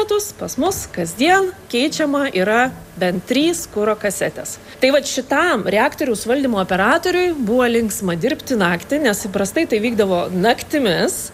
metus pas mus kasdien keičiama yra bent 3 kuro kasetės. Tai vat šitam reaktoriaus valdymo operatoriui buvo linksma dirbti naktį, nes įprastai tai vykdavo naktimis.